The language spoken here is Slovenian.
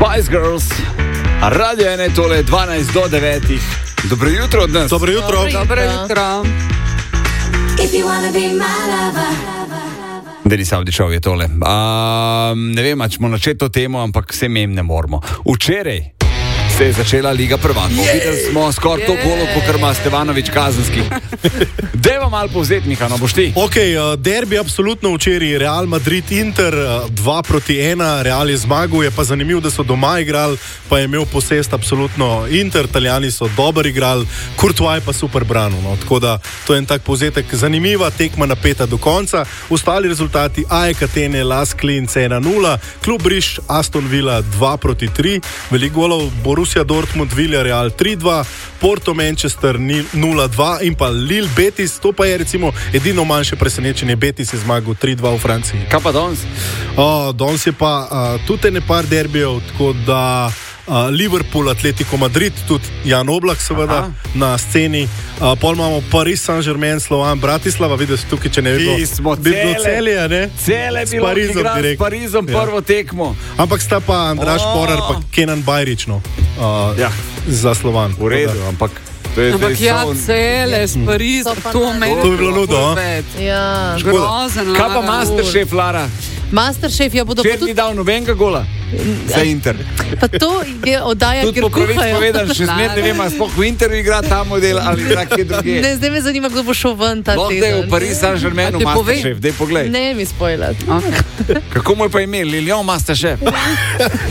Spice Girls. Radio je tole 12 do 9. Dobro jutro od nas. Dobro jutro. Dobro jutro. Denis Avdićov je tole. Ne vem, če smo načeti to temo, ampak vse ne moramo. Včeraj se je začela Liga prvakov. Videli smo skoraj to golo, kot ima Stevanović kazenski. Dajva malo povzeti, Mihano, boš ti? Ok, derbi absolutno včeraj. Real Madrid-Inter 2-1. Real je zmagal, je pa zanimivo, da so doma igrali, pa je imel posest absolutno Inter. Italijani so dobro igrali, Courtois pa super branil. No. Tako da to je en tak povzetek. Zanimiva tekma, napeta do konca. Ostali rezultati: AEK Atene, Las Klinc 1-0, Klub Briš, Aston Villa 2-3, veliko golov, Borussia Dortmund, Villarreal 3-2, Porto Manchester 0-2 in pa Lille Betis. To pa je recimo edino manjše presenečenje. Betis je zmagal 3-2 v Franciji. Kaj pa danes? Danes je pa tudi nepar derbijev, tako da Liverpool, Atletico Madrid, tudi Jan Oblak seveda na sceni. Pol imamo Paris Saint-Germain, Slovan Bratislava, vidiš tukaj, če ne vemo. Cele bilo igrati s Parizom prvo tekmo. Ampak sta pa Andraž Porar pa Kenan Bajrić, no, za Slovan. V redu, ampak cele s Parizom, to bi bilo nudo. Ja, grozen. Kaj pa Masterchef, Lara? Masterchef, ja bodo Včeraj ni dal nobenega gola za Inter. Pa to je oddaja, tudi ker kuhajo. Tudi po pravici povedan, še zmer ne vem, sploh v Interu igra ta model ali igra kje druge. Ne, zdaj me zanima, kdo bo šel ven ta teden. Lahko da je v Paris Saint-Germainu Masterchef, dej poglej. Ne mi spoilati. Kako mu je pa ime? Lilian Masterchef.